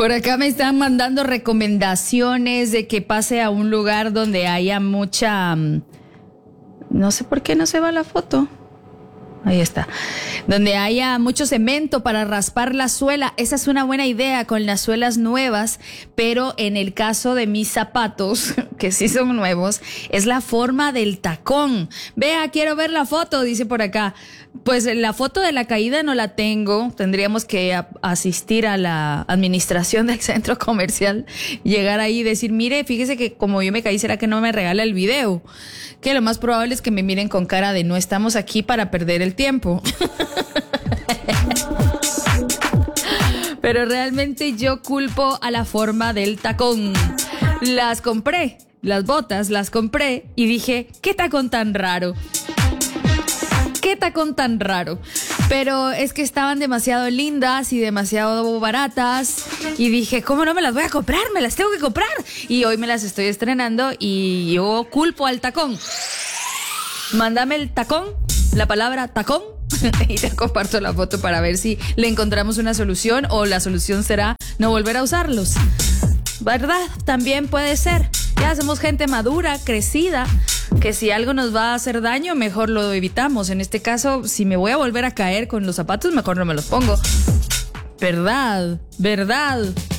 Por acá me están mandando recomendaciones de que pase a un lugar donde haya mucha... No sé por qué no se va la foto. Ahí está. Donde haya mucho cemento para raspar la suela. Esa es una buena idea con las suelas nuevas, pero en el caso de mis zapatos, que sí son nuevos, es la forma del tacón. Vea, quiero ver la foto, dice por acá. Pues la foto de la caída no la tengo. Tendríamos que asistir a la administración del centro comercial, llegar ahí y decir, mire, fíjese que como yo me caí, ¿será que no me regala el video? Que lo más probable es que me miren con cara de no estamos aquí para perder el tiempo. Pero realmente yo culpo a la forma del tacón. Las compré, las botas las compré y dije, ¿qué tacón tan raro? ¿Qué tacón tan raro? Pero es que estaban demasiado lindas y demasiado baratas y dije, ¿cómo no me las voy a comprar? Me las tengo que comprar. Y hoy me las estoy estrenando y yo culpo al tacón. Mándame el tacón, la palabra tacón, y te comparto la foto para ver si le encontramos una solución o la solución será no volver a usarlos. ¿Verdad? También puede ser. Ya somos gente madura, crecida, que si algo nos va a hacer daño, mejor lo evitamos. En este caso, si me voy a volver a caer con los zapatos, mejor no me los pongo. ¿Verdad? ¿Verdad?